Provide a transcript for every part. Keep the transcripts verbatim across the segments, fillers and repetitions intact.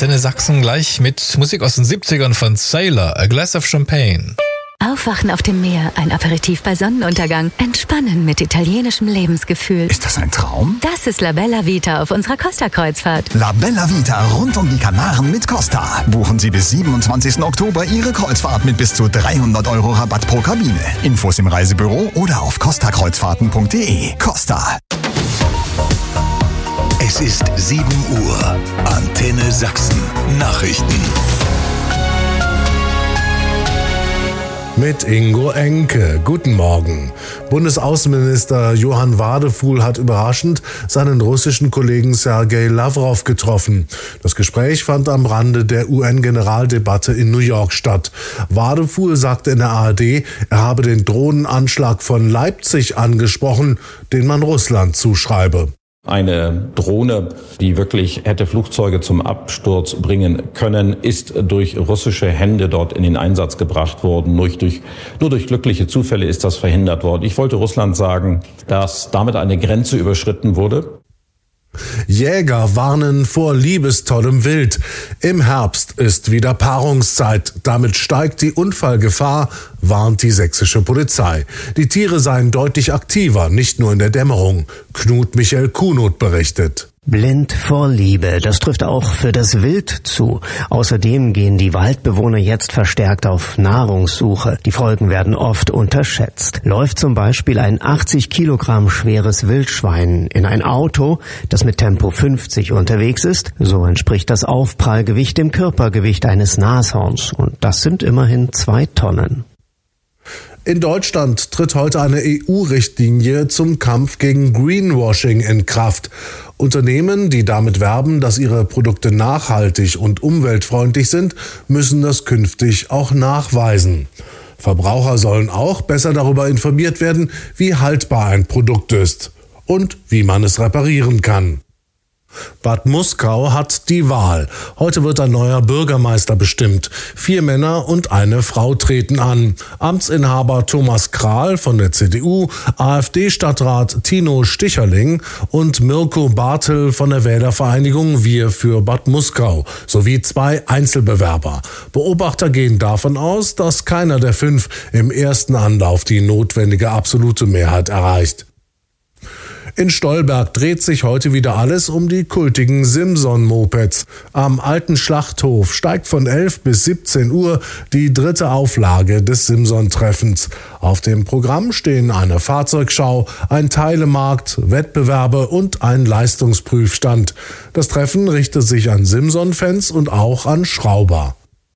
Antenne Sachsen gleich mit Musik aus den siebzigern von Sailor, A Glass of Champagne. Aufwachen auf dem Meer, ein Aperitif bei Sonnenuntergang, entspannen mit italienischem Lebensgefühl. Ist das ein Traum? Das ist La Bella Vita auf unserer Costa-Kreuzfahrt. La Bella Vita rund um die Kanaren mit Costa. Buchen Sie bis siebenundzwanzigsten Oktober Ihre Kreuzfahrt mit bis zu dreihundert Euro Rabatt pro Kabine. Infos im Reisebüro oder auf costa kreuzfahrten punkt de. Costa. Es ist sieben Uhr. Antenne Sachsen. Nachrichten. Mit Ingo Enke. Guten Morgen. Bundesaußenminister Johann Wadefuhl hat überraschend seinen russischen Kollegen Sergei Lavrov getroffen. Das Gespräch fand am Rande der U N-Generaldebatte in New York statt. Wadefuhl sagte in der A R D, er habe den Drohnenanschlag von Leipzig angesprochen, den man Russland zuschreibe. Eine Drohne, die wirklich hätte Flugzeuge zum Absturz bringen können, ist durch russische Hände dort in den Einsatz gebracht worden. Nur durch, nur durch glückliche Zufälle ist das verhindert worden. Ich wollte Russland sagen, dass damit eine Grenze überschritten wurde. Jäger warnen vor liebestollem Wild. Im Herbst ist wieder Paarungszeit. Damit steigt die Unfallgefahr, warnt die sächsische Polizei. Die Tiere seien deutlich aktiver, nicht nur in der Dämmerung. Knut Michael Kuhnot berichtet. Blind vor Liebe, das trifft auch für das Wild zu. Außerdem gehen die Waldbewohner jetzt verstärkt auf Nahrungssuche. Die Folgen werden oft unterschätzt. Läuft zum Beispiel ein achtzig Kilogramm schweres Wildschwein in ein Auto, das mit Tempo fünfzig unterwegs ist, so entspricht das Aufprallgewicht dem Körpergewicht eines Nashorns. Und das sind immerhin zwei Tonnen. In Deutschland tritt heute eine E U-Richtlinie zum Kampf gegen Greenwashing in Kraft. Unternehmen, die damit werben, dass ihre Produkte nachhaltig und umweltfreundlich sind, müssen das künftig auch nachweisen. Verbraucher sollen auch besser darüber informiert werden, wie haltbar ein Produkt ist und wie man es reparieren kann. Bad Muskau hat die Wahl. Heute wird ein neuer Bürgermeister bestimmt. Vier Männer und eine Frau treten an. Amtsinhaber Thomas Krahl von der C D U, AfD-Stadtrat Tino Sticherling und Mirko Bartel von der Wählervereinigung Wir für Bad Muskau sowie zwei Einzelbewerber. Beobachter gehen davon aus, dass keiner der fünf im ersten Anlauf die notwendige absolute Mehrheit erreicht. In Stolberg dreht sich heute wieder alles um die kultigen Simson-Mopeds. Am alten Schlachthof steigt von elf bis siebzehn Uhr die dritte Auflage des Simson-Treffens. Auf dem Programm stehen eine Fahrzeugschau, ein Teilemarkt, Wettbewerbe und ein Leistungsprüfstand. Das Treffen richtet sich an Simson-Fans und auch an Schrauber.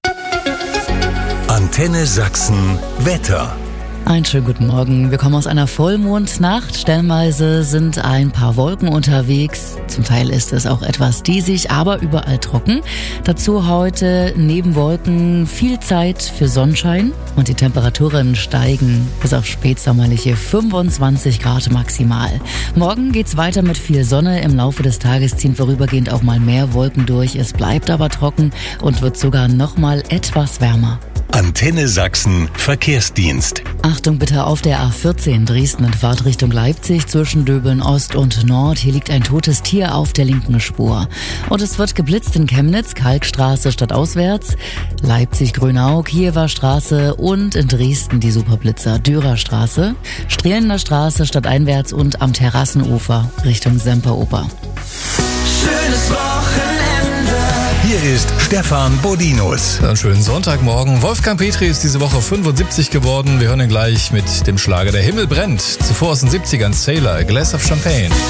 Antenne Sachsen Wetter. Einen schönen guten Morgen. Wir kommen aus einer Vollmondnacht. Stellenweise sind ein paar Wolken unterwegs. Zum Teil ist es auch etwas diesig, aber überall trocken. Dazu heute neben Wolken viel Zeit für Sonnenschein und die Temperaturen steigen bis auf spätsommerliche fünfundzwanzig Grad maximal. Morgen geht's weiter mit viel Sonne. Im Laufe des Tages ziehen vorübergehend auch mal mehr Wolken durch. Es bleibt aber trocken und wird sogar noch mal etwas wärmer. Antenne Sachsen Verkehrsdienst. Achtung bitte auf der A vierzehn Dresden in Fahrtrichtung Leipzig zwischen Döbeln Ost und Nord. Hier liegt ein totes Tier auf der linken Spur. Und es wird geblitzt in Chemnitz, Kalkstraße stadtauswärts, Leipzig-Grünau, Kiewer Straße und in Dresden die Superblitzer Dürer Straße, Strehlender Straße stadteinwärts und am Terrassenufer Richtung Semperoper. Schönes Wochenende. Hier ist Stefan Bodinus. Einen schönen Sonntagmorgen. Wolfgang Petri ist diese Woche fünfundsiebzig geworden. Wir hören ihn gleich mit dem Schlager Der Himmel brennt. Zuvor aus den siebzigern Sailor, A Glass of Champagne.